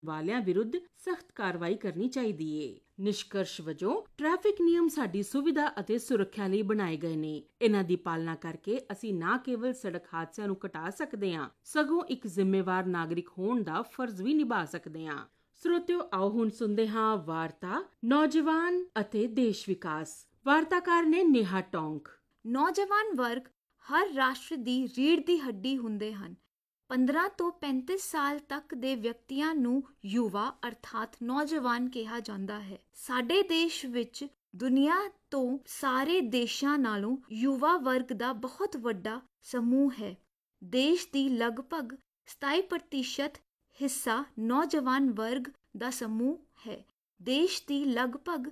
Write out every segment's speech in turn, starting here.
ਵਾਲਿਆਂ ਵਿਰੁੱਧ ਸਖਤ ਕਾਰਵਾਈ ਕਰਨੀ ਚਾਹੀਦੀ ਏ। ਨਿਸ਼ਕਰਸ਼ ਵਜੋਂ ਟ੍ਰੈਫਿਕ ਨਿਯਮ ਸਾਡੀ ਸੁਵਿਧਾ ਅਤੇ ਸੁਰੱਖਿਆ ਲਈ ਬਣਾਏ ਗਏ ਨੇ। ਇਹਨਾਂ ਦੀ ਪਾਲਣਾ ਕਰਕੇ ਅਸੀਂ ਨਾ ਕੇਵਲ ਸੜਕ ਹਾਦਸਿਆਂ ਨੂੰ ਘਟਾ ਸਕਦੇ ਹਾਂ, ਸਗੋਂ ਇੱਕ ਜ਼ਿੰਮੇਵਾਰ ਨਾਗਰਿਕ ਹੋਣ ਦਾ ਫਰਜ਼ ਵੀ ਨਿਭਾ ਸਕਦੇ ਹਾਂ। ਸਰੋਤਿਓ, ਆਓ ਹੁਣ ਸੁਣਦੇ ਹਾਂ ਵਾਰਤਾ ਨੌਜਵਾਨ ਅਤੇ ਦੇਸ਼ ਵਿਕਾਸ। ਵਾਰਤਾਕਾਰ ਨੇ ਨੇਹਾ ਟੌਂਕ। ਨੌਜਵਾਨ ਵਰਗ ਹਰ ਰਾਸ਼ਟਰ ਦੀ ਰੀੜ੍ਹ ਦੀ ਹੱਡੀ ਹੁੰਦੇ ਹਨ। 15 ਤੋਂ 35 ਸਾਲ ਤੱਕ ਦੇ ਵਿਅਕਤੀਆਂ ਨੂੰ ਯੁਵਾ ਅਰਥਾਤ ਨੌਜਵਾਨ ਕਿਹਾ ਜਾਂਦਾ ਹੈ। ਸਾਡੇ ਦੇਸ਼ ਵਿੱਚ ਦੁਨੀਆ ਤੋਂ ਸਾਰੇ ਦੇਸ਼ਾਂ ਨਾਲੋਂ ਯੁਵਾ ਵਰਗ ਦਾ ਬਹੁਤ ਵੱਡਾ ਸਮੂਹ ਹੈ। ਦੇਸ਼ ਦੀ ਲਗਭਗ 27% ਹਿੱਸਾ ਨੌਜਵਾਨ ਵਰਗ ਦਾ ਸਮੂਹ ਹੈ। ਦੇਸ਼ ਦੀ ਲਗਭਗ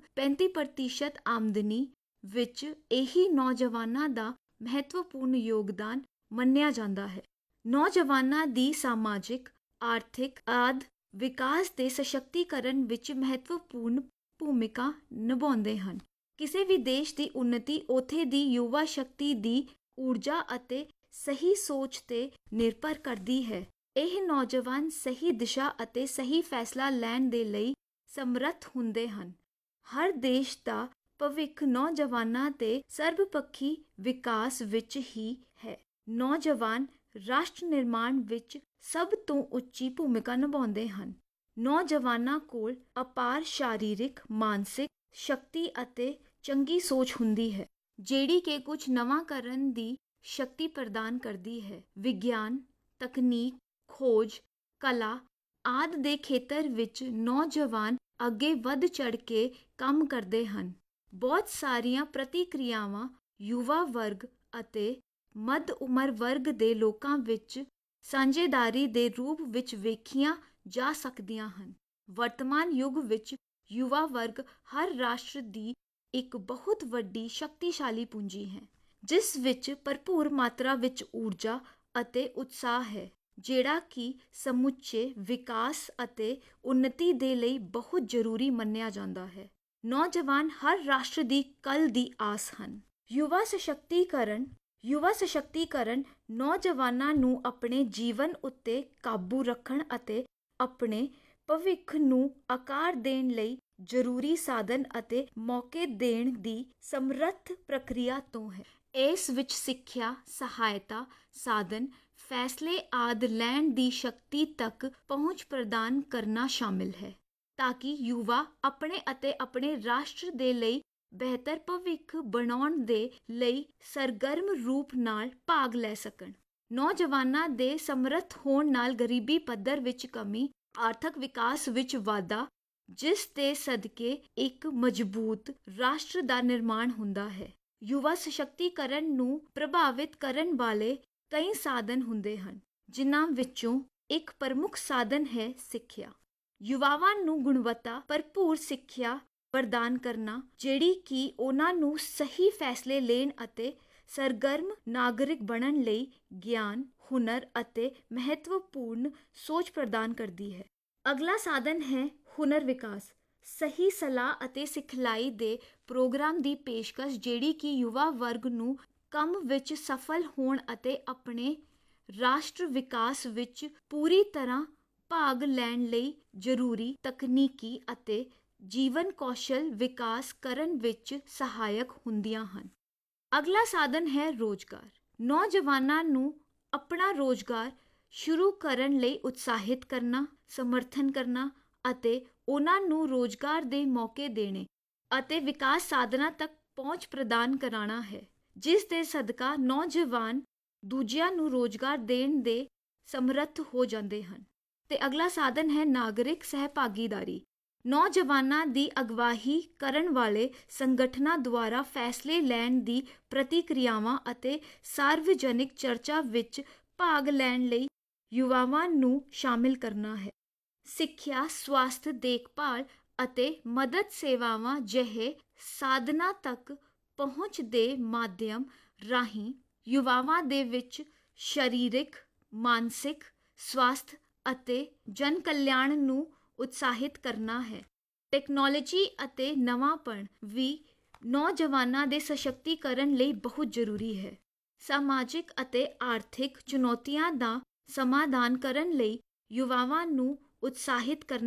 35% ਆਮਦਨੀ ਵਿੱਚ ਇਹੀ ਨੌਜਵਾਨਾਂ ਦਾ ਮਹੱਤਵਪੂਰਨ ਯੋਗਦਾਨ ਮੰਨਿਆ ਜਾਂਦਾ ਹੈ। ਨੌਜਵਾਨਾਂ ਦੀ ਸਮਾਜਿਕ, ਆਰਥਿਕ ਆਦਿ ਵਿਕਾਸ ਤੇ ਸਸ਼ਕਤੀਕਰਨ ਵਿੱਚ ਮਹੱਤਵਪੂਰਨ ਭੂਮਿਕਾ ਨਿਭਾਉਂਦੇ ਹਨ। ਕਿਸੇ ਵੀ ਦੇਸ਼ ਦੀ ਉੱਨਤੀ ਉੱਥੇ ਦੀ ਯੁਵਾ ਸ਼ਕਤੀ ਦੀ ਊਰਜਾ ਅਤੇ ਸਹੀ ਸੋਚ ਤੇ ਨਿਰਭਰ ਕਰਦੀ ਹੈ। ਇਹ ਨੌਜਵਾਨ ਸਹੀ ਦਿਸ਼ਾ ਅਤੇ ਸਹੀ ਫੈਸਲਾ ਲੈਣ ਦੇ ਲਈ ਸਮਰੱਥ ਹੁੰਦੇ ਹਨ। ਹਰ ਦੇਸ਼ ਦਾ ਭਵਿੱਖ ਨੌਜਵਾਨਾਂ ਦੇ ਸਰਬਪੱਖੀ ਵਿਕਾਸ ਵਿੱਚ ਹੀ ਹੈ। ਨੌਜਵਾਨ ਰਾਸ਼ਟਰ ਨਿਰਮਾਣ ਵਿੱਚ ਸਭ ਤੋਂ ਉੱਚੀ ਭੂਮਿਕਾ ਨਿਭਾਉਂਦੇ ਹਨ। ਨੌਜਵਾਨਾਂ ਕੋਲ ਅਪਾਰ ਸਰੀਰਕ, ਮਾਨਸਿਕ ਸ਼ਕਤੀ ਅਤੇ ਚੰਗੀ ਸੋਚ ਹੁੰਦੀ ਹੈ, ਜਿਹੜੀ ਕਿ ਕੁਝ ਨਵਾਂ ਕਰਨ ਦੀ ਸ਼ਕਤੀ ਪ੍ਰਦਾਨ ਕਰਦੀ ਹੈ। ਵਿਗਿਆਨ, ਤਕਨੀਕ, ਖੋਜ, ਕਲਾ ਆਦਿ ਦੇ ਖੇਤਰ ਵਿੱਚ ਨੌਜਵਾਨ ਅੱਗੇ ਵੱਧ ਚੜ੍ਹ ਕੇ ਕੰਮ ਕਰਦੇ ਹਨ। ਬਹੁਤ ਸਾਰੀਆਂ ਪ੍ਰਤੀਕਿਰਿਆਵਾਂ ਯੁਵਾ ਵਰਗ ਅਤੇ ਮੱਧ ਉਮਰ ਵਰਗ ਦੇ ਲੋਕਾਂ ਵਿੱਚ ਸਾਂਝੇਦਾਰੀ ਦੇ ਰੂਪ ਵਿੱਚ ਵੇਖੀਆਂ ਜਾ ਸਕਦੀਆਂ ਹਨ। ਵਰਤਮਾਨ ਯੁੱਗ ਵਿੱਚ ਯੁਵਾ ਵਰਗ ਹਰ ਰਾਸ਼ਟਰ ਦੀ ਇੱਕ ਬਹੁਤ ਵੱਡੀ ਸ਼ਕਤੀਸ਼ਾਲੀ ਪੂੰਜੀ ਹੈ, ਜਿਸ ਵਿੱਚ ਭਰਪੂਰ ਮਾਤਰਾ ਵਿੱਚ ਊਰਜਾ ਅਤੇ ਉਤਸ਼ਾਹ ਹੈ, ਜਿਹੜਾ ਕਿ ਸਮੁੱਚੇ ਵਿਕਾਸ ਅਤੇ ਉੱਨਤੀ ਦੇ ਲਈ ਬਹੁਤ ਜ਼ਰੂਰੀ ਮੰਨਿਆ ਜਾਂਦਾ ਹੈ। ਨੌਜਵਾਨ ਹਰ ਰਾਸ਼ਟਰ ਦੀ ਕੱਲ੍ਹ ਦੀ ਆਸ ਹਨ। ਯੁਵਾ ਸਸ਼ਕਤੀਕਰਨ ਨੌਜਵਾਨਾਂ ਨੂੰ ਆਪਣੇ ਜੀਵਨ ਉੱਤੇ ਕਾਬੂ ਰੱਖਣ ਅਤੇ ਆਪਣੇ ਭਵਿੱਖ ਨੂੰ ਆਕਾਰ ਦੇਣ ਲਈ ਜ਼ਰੂਰੀ ਸਾਧਨ ਅਤੇ ਮੌਕੇ ਦੇਣ ਦੀ ਸਮਰੱਥ ਪ੍ਰਕਿਰਿਆ ਤੋਂ ਹੈ। ਇਸ ਵਿੱਚ ਸਿੱਖਿਆ, ਸਹਾਇਤਾ, ਸਾਧਨ, ਫੈਸਲੇ ਆਦਿ ਲੈਣ ਦੀ ਸ਼ਕਤੀ ਤੱਕ ਪਹੁੰਚ ਪ੍ਰਦਾਨ ਕਰਨਾ ਸ਼ਾਮਿਲ ਹੈ, ਤਾਂ ਕਿ ਯੁਵਾ ਆਪਣੇ ਅਤੇ ਆਪਣੇ ਰਾਸ਼ਟਰ ਦੇ ਲਈ ਬਿਹਤਰ ਭਵਿੱਖ ਬਣਾਉਣ ਦੇ ਲਈ ਸਰਗਰਮ ਰੂਪ ਨਾਲ ਭਾਗ ਲੈ ਸਕਣ। ਨੌਜਵਾਨਾਂ ਦੇ ਸਮਰੱਥ ਹੋਣ ਨਾਲ ਗਰੀਬੀ ਪੱਧਰ ਵਿੱਚ ਕਮੀ, ਆਰਥਿਕ ਵਿਕਾਸ ਵਿੱਚ ਵਾਧਾ, ਜਿਸ ਦੇ ਸਦਕੇ ਇੱਕ ਮਜ਼ਬੂਤ ਰਾਸ਼ਟਰ ਦਾ ਨਿਰਮਾਣ ਹੁੰਦਾ ਹੈ। ਯੁਵਾ ਸਸ਼ਕਤੀਕਰਨ ਨੂੰ ਪ੍ਰਭਾਵਿਤ ਕਰਨ ਵਾਲੇ ਕਈ ਸਾਧਨ ਹੁੰਦੇ ਹਨ, ਜਿਨ੍ਹਾਂ ਵਿੱਚੋਂ ਇੱਕ ਪ੍ਰਮੁੱਖ ਸਾਧਨ ਹੈ ਸਿੱਖਿਆ। ਯੁਵਾਵਾਂ ਨੂੰ ਗੁਣਵੱਤਾ ਭਰਪੂਰ ਸਿੱਖਿਆ ਪ੍ਰਦਾਨ ਕਰਨਾ, ਜਿਹੜੀ ਕਿ ਉਹਨਾਂ ਨੂੰ ਸਹੀ ਫੈਸਲੇ ਲੈਣ ਅਤੇ ਸਰਗਰਮ ਨਾਗਰਿਕ ਬਣਨ ਲਈ ਗਿਆਨ, ਹੁਨਰ ਅਤੇ ਮਹੱਤਵਪੂਰਨ ਸੋਚ ਪ੍ਰਦਾਨ ਕਰਦੀ ਹੈ। ਅਗਲਾ ਸਾਧਨ ਹੈ ਹੁਨਰ ਵਿਕਾਸ। ਸਹੀ ਸਲਾਹ ਅਤੇ ਸਿਖਲਾਈ ਦੇ ਪ੍ਰੋਗਰਾਮ ਦੀ ਪੇਸ਼ਕਸ਼, ਜਿਹੜੀ ਕਿ ਯੁਵਾ ਵਰਗ ਨੂੰ ਕੰਮ ਵਿੱਚ ਸਫਲ ਹੋਣ ਅਤੇ ਆਪਣੇ ਰਾਸ਼ਟਰ ਵਿਕਾਸ ਵਿੱਚ ਪੂਰੀ ਤਰ੍ਹਾਂ ਭਾਗ ਲੈਣ ਲਈ ਜ਼ਰੂਰੀ ਤਕਨੀਕੀ ਅਤੇ ਜੀਵਨ ਕੌਸ਼ਲ ਵਿਕਾਸ ਕਰਨ ਵਿੱਚ ਸਹਾਇਕ ਹੁੰਦੀਆਂ ਹਨ। ਅਗਲਾ ਸਾਧਨ ਹੈ ਰੋਜ਼ਗਾਰ। ਨੌਜਵਾਨਾਂ ਨੂੰ ਆਪਣਾ ਰੋਜ਼ਗਾਰ ਸ਼ੁਰੂ ਕਰਨ ਲਈ ਉਤਸ਼ਾਹਿਤ ਕਰਨਾ, ਸਮਰਥਨ ਕਰਨਾ ਅਤੇ ਉਹਨਾਂ ਨੂੰ ਰੋਜ਼ਗਾਰ ਦੇ ਮੌਕੇ ਦੇਣੇ ਅਤੇ ਵਿਕਾਸ ਸਾਧਨਾਂ ਤੱਕ ਪਹੁੰਚ ਪ੍ਰਦਾਨ ਕਰਾਉਣਾ ਹੈ, ਜਿਸ ਦੇ ਸਦਕਾ ਨੌਜਵਾਨ ਦੂਜਿਆਂ ਨੂੰ ਰੋਜ਼ਗਾਰ ਦੇਣ ਦੇ ਸਮਰੱਥ ਹੋ ਜਾਂਦੇ ਹਨ। ਤੇ ਅਗਲਾ ਸਾਧਨ ਹੈ ਨਾਗਰਿਕ ਸਹਿਭਾਗੀਦਾਰੀ। ਨੌਜਵਾਨਾਂ ਦੀ ਅਗਵਾਈ ਕਰਨ ਵਾਲੇ ਸੰਗਠਨਾਂ ਦੁਆਰਾ ਫੈਸਲੇ ਲੈਣ ਦੀ ਪ੍ਰਤੀਕਿਰਿਆਵਾਂ ਅਤੇ ਸਾਰਵਜਨਿਕ ਚਰਚਾ ਵਿੱਚ ਭਾਗ ਲੈਣ ਲਈ ਯੁਵਾਵਾਂ ਨੂੰ ਸ਼ਾਮਿਲ ਕਰਨਾ ਹੈ। ਸਿੱਖਿਆ, ਸਵਾਸਥ ਦੇਖਭਾਲ ਅਤੇ ਮਦਦ ਸੇਵਾਵਾਂ ਜਿਹੇ ਸਾਧਨਾਂ ਤੱਕ ਪਹੁੰਚ ਦੇ ਮਾਧਿਅਮ ਰਾਹੀਂ ਯੁਵਾਵਾਂ ਦੇ ਵਿੱਚ ਸਰੀਰਕ, ਮਾਨਸਿਕ ਸਵਾਸਥ ਅਤੇ ਜਨ ਕਲਿਆਣ ਨੂੰ ਉਤਸ਼ਾਹਿਤ ਕਰਨਾ ਹੈ। ਟੈਕਨੋਲੋਜੀ ਅਤੇ ਨਵਾਂਪਣ ਵੀ ਨੌਜਵਾਨਾਂ ਦੇ ਸਸ਼ਕਤੀਕਰਨ ਲਈ ਬਹੁਤ ਜ਼ਰੂਰੀ ਹੈ। ਸਮਾਜਿਕ ਅਤੇ ਆਰਥਿਕ ਚੁਣੌਤੀਆਂ ਦਾ ਸਮਾਧਾਨ ਕਰਨ ਲਈ ਯੁਵਾਵਾਂ ਨੂੰ ਉਤਸ਼ਾਹਿਤ ਕਰਨਾ